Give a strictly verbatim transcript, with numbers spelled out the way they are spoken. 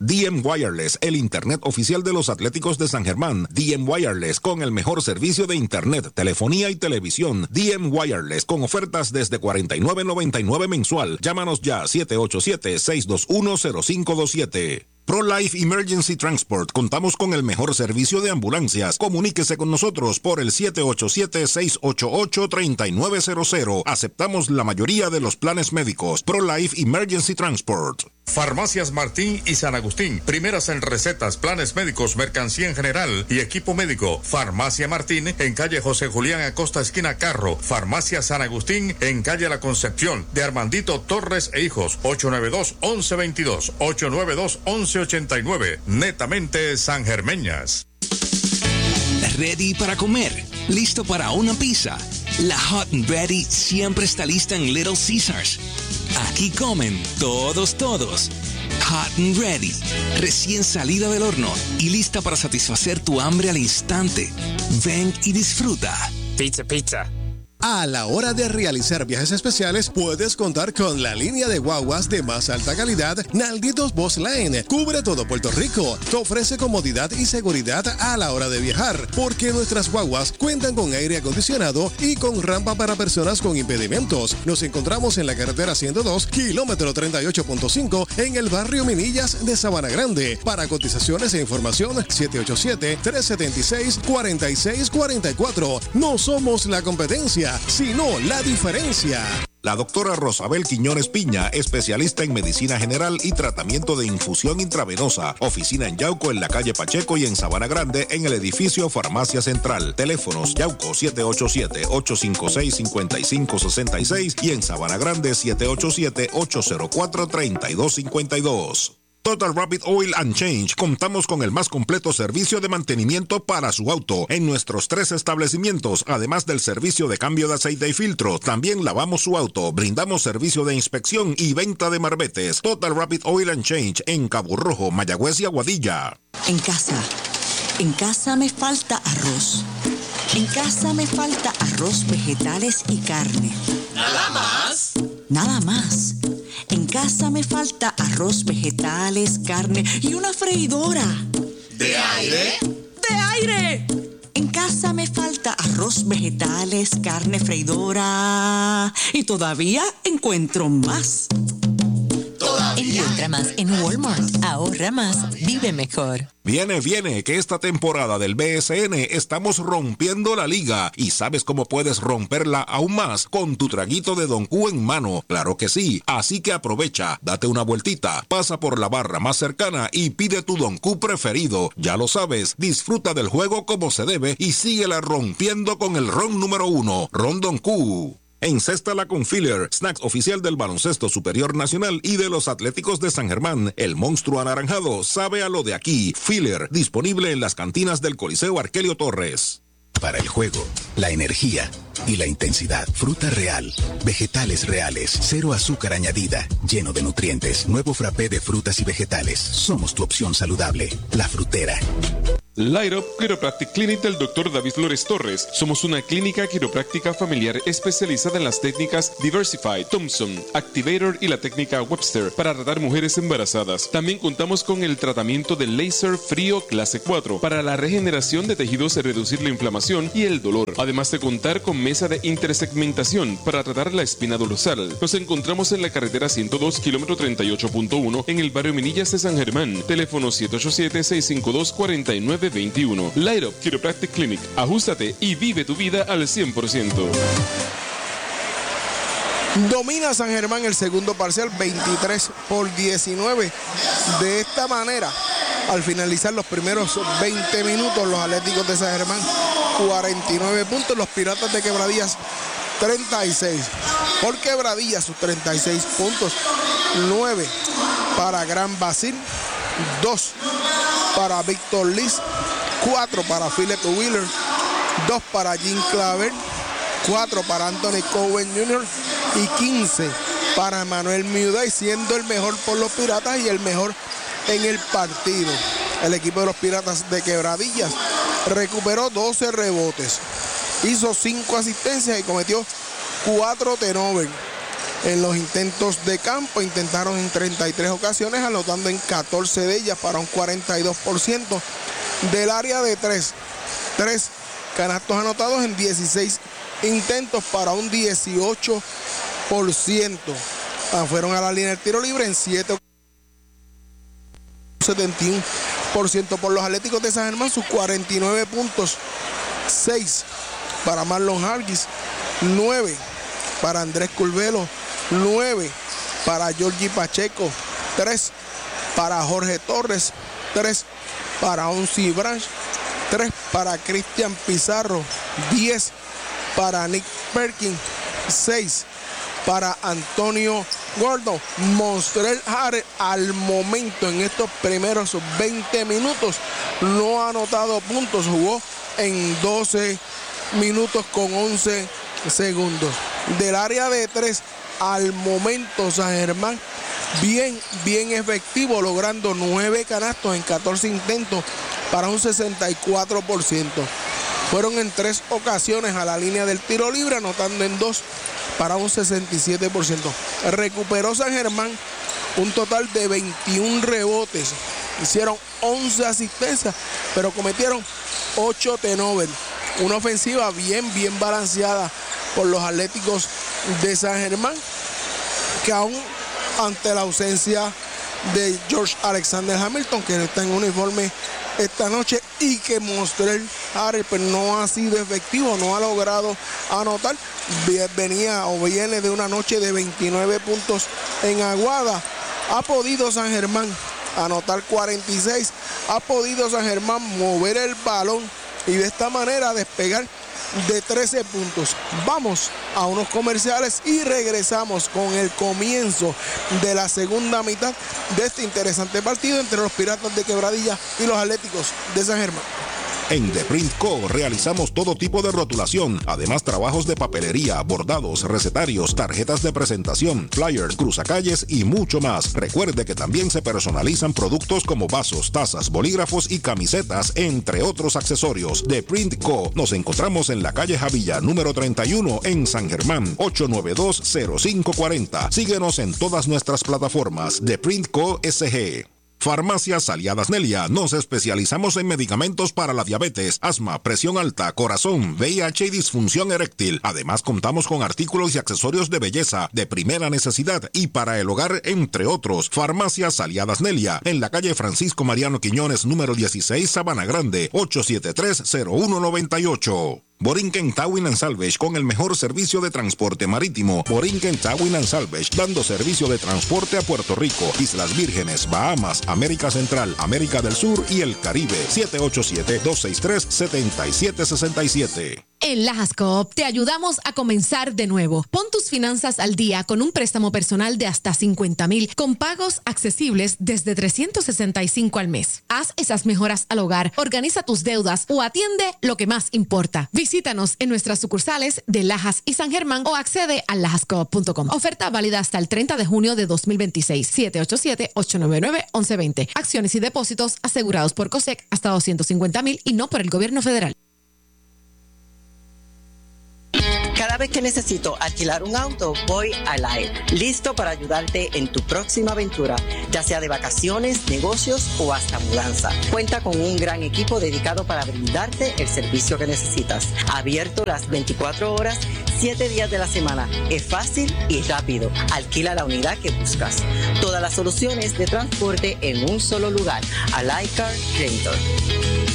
D M Wireless, el internet oficial de los Atléticos de San Germán. D M Wireless, con el mejor servicio de internet, telefonía y televisión. D M Wireless, con ofertas desde cuarenta y nueve noventa y nueve mensual. Llámanos ya, siete ocho siete, seis dos uno, cero cinco dos siete. ProLife Emergency Transport. Contamos con el mejor servicio de ambulancias. Comuníquese con nosotros por el siete ocho siete, seis ocho ocho, tres nueve cero cero. Aceptamos la mayoría de los planes médicos. ProLife Emergency Transport. Farmacias Martín y San Agustín. Primeras en recetas, planes médicos, mercancía en general y equipo médico. Farmacia Martín en calle José Julián Acosta, esquina Carro. Farmacia San Agustín en calle La Concepción de Armandito Torres e Hijos. ocho nueve dos, once veintidós. ocho nueve dos, once ochenta y nueve. Netamente sangermeñas. ¿Ready para comer? ¿Listo para una pizza? La Hot and Ready siempre está lista en Little Caesars. Aquí comen todos, todos. Hot and Ready, recién salida del horno y lista para satisfacer tu hambre al instante. Ven y disfruta. Pizza, pizza. A la hora de realizar viajes especiales, puedes contar con la línea de guaguas de más alta calidad, Nalditos Bus Line. Cubre todo Puerto Rico. Te ofrece comodidad y seguridad a la hora de viajar, porque nuestras guaguas cuentan con aire acondicionado y con rampa para personas con impedimentos. Nos encontramos en la carretera ciento dos, kilómetro treinta y ocho punto cinco, en el barrio Minillas de Sabana Grande. Para cotizaciones e información, siete ocho siete, tres siete seis, cuatro seis cuatro cuatro. No somos la competencia, sino la diferencia. La doctora Rosabel Quiñones Piña, especialista en medicina general y tratamiento de infusión intravenosa. Oficina en Yauco, en la calle Pacheco, y en Sabana Grande, en el edificio Farmacia Central. Teléfonos: Yauco siete ocho siete, ocho cinco seis, cinco cinco seis seis y en Sabana Grande siete ocho siete, ocho cero cuatro, tres dos cinco dos. Total Rapid Oil and Change. Contamos con el más completo servicio de mantenimiento para su auto en nuestros tres establecimientos, además del servicio de cambio de aceite y filtro. También lavamos su auto, brindamos servicio de inspección y venta de marbetes. Total Rapid Oil and Change en Cabo Rojo, Mayagüez y Aguadilla. En casa, en casa me falta arroz. En casa me falta arroz, vegetales y carne. ¿Nada más? Nada más. En casa me falta arroz, vegetales, carne y una freidora. ¿De aire? ¡De aire! En casa me falta arroz, vegetales, carne, freidora. Y todavía encuentro más. ¿Todavía? Encuentra más en Walmart. Ahorra más, vive mejor. Viene, viene, que esta temporada del B S N estamos rompiendo la liga. ¿Y sabes cómo puedes romperla aún más? Con tu traguito de Don Q en mano. Claro que sí. Así que aprovecha, date una vueltita, pasa por la barra más cercana y pide tu Don Q preferido. Ya lo sabes, disfruta del juego como se debe y síguela rompiendo con el ron número uno, Ron Don Q. Encéstala con Filler, snacks oficial del Baloncesto Superior Nacional y de los Atléticos de San Germán. El monstruo anaranjado sabe a lo de aquí. Filler, disponible en las cantinas del Coliseo Arkelio Torres. Para el juego, la energía y la intensidad. Fruta real, vegetales reales, cero azúcar añadida, lleno de nutrientes. Nuevo frappé de frutas y vegetales. Somos tu opción saludable. La Frutera. Light Up Chiropractic Clinic del doctor David Flores Torres. Somos una clínica quiropráctica familiar especializada en las técnicas Diversify, Thompson, Activator y la técnica Webster para tratar mujeres embarazadas. También contamos con el tratamiento de láser frío clase cuatro para la regeneración de tejidos y reducir la inflamación y el dolor. Además de contar con mesa de intersegmentación para tratar la espina dorsal. Nos encontramos en la carretera ciento dos, kilómetro treinta y ocho punto uno en el barrio Minillas de San Germán. Teléfono siete ocho siete, seis cinco dos, cuatro nueve veintiuno. Light Up Chiropractic Clinic. Ajústate y vive tu vida al cien por ciento. Domina San Germán el segundo parcial, veintitrés por diecinueve. De esta manera, al finalizar los primeros veinte minutos, los Atléticos de San Germán, cuarenta y nueve puntos. Los Piratas de Quebradillas, treinta y seis. Por Quebradillas, sus treinta y seis puntos. nueve para Gran Basil. dos para Víctor Liz, cuatro para Philip Wheeler, dos para Jim Claver, cuatro para Anthony Cowen junior y quince para Manuel Miuday, siendo el mejor por los Piratas y el mejor en el partido. El equipo de los Piratas de Quebradillas recuperó doce rebotes, hizo cinco asistencias y cometió cuatro turnovers. En los intentos de campo intentaron en treinta y tres ocasiones, anotando en catorce de ellas para un cuarenta y dos por ciento. Del área de tres, tres canastos anotados en dieciséis intentos para un dieciocho por ciento. Ah, fueron a la línea del tiro libre en siete, setenta y uno por ciento por los Atléticos de San Germán, sus cuarenta y nueve puntos. seis para Marlon Hargis, nueve para Andrés Curvelo, nueve para Georgie Pacheco, tres para Jorge Torres, tres para Onsi Branch, tres para Cristian Pizarro, diez para Nick Perkins, seis para Antonio Gordon. Monstrel Harrell al momento en estos primeros veinte minutos no ha anotado puntos, jugó en doce minutos con once segundos. Del área de tres al momento San Germán bien, bien efectivo, logrando nueve canastos en catorce intentos para un sesenta y cuatro por ciento. Fueron en tres ocasiones a la línea del tiro libre, anotando en dos para un sesenta y siete por ciento. Recuperó San Germán un total de veintiún rebotes. Hicieron once asistencias, pero cometieron ocho turnovers. Una ofensiva bien, bien balanceada por los Atléticos de San Germán, que aún ante la ausencia de George Alexander Hamilton, que no está en uniforme esta noche, y que Monstrel Harrell pues, no ha sido efectivo, no ha logrado anotar. Venía o viene de una noche de veintinueve puntos en Aguada. Ha podido San Germán anotar cuarenta y seis, ha podido San Germán mover el balón y de esta manera despegar de trece puntos. Vamos a unos comerciales y regresamos con el comienzo de la segunda mitad de este interesante partido entre los Piratas de Quebradilla y los Atléticos de San Germán. En The Print Co. realizamos todo tipo de rotulación, además trabajos de papelería, bordados, recetarios, tarjetas de presentación, flyers, cruzacalles y mucho más. Recuerde que también se personalizan productos como vasos, tazas, bolígrafos y camisetas, entre otros accesorios. The Print Co. Nos encontramos en la calle Javilla, número treinta y uno, en San Germán, ocho nueve dos, cero cinco cuatro cero. Síguenos en todas nuestras plataformas. The Print Co. S G. Farmacias Aliadas Nelia. Nos especializamos en medicamentos para la diabetes, asma, presión alta, corazón, V I H y disfunción eréctil. Además, contamos con artículos y accesorios de belleza de primera necesidad y para el hogar, entre otros. Farmacias Aliadas Nelia, en la calle Francisco Mariano Quiñones, número dieciséis, Sabana Grande, ocho siete tres, cero uno nueve ocho. Borinquen Towing and Salvage, con el mejor servicio de transporte marítimo. Borinquen Towing and Salvage, dando servicio de transporte a Puerto Rico, Islas Vírgenes, Bahamas, América Central, América del Sur y el Caribe. siete ocho siete, dos seis tres, siete siete seis siete. En Lajas Coop te ayudamos a comenzar de nuevo. Pon tus finanzas al día con un préstamo personal de hasta cincuenta mil con pagos accesibles desde trescientos sesenta y cinco al mes. Haz esas mejoras al hogar, organiza tus deudas o atiende lo que más importa. Visítanos en nuestras sucursales de Lajas y San Germán o accede a lajas coop punto com. Oferta válida hasta el treinta de junio de dos mil veintiséis. siete ocho siete, ocho nueve nueve, once veinte. Acciones y depósitos asegurados por COSEC hasta doscientos cincuenta mil y no por el gobierno federal. Cada vez que necesito alquilar un auto, voy a Live, listo para ayudarte en tu próxima aventura, ya sea de vacaciones, negocios o hasta mudanza. Cuenta con un gran equipo dedicado para brindarte el servicio que necesitas. Abierto las veinticuatro horas, siete días de la semana. Es fácil y rápido. Alquila la unidad que buscas. Todas las soluciones de transporte en un solo lugar. Alive Car Rental.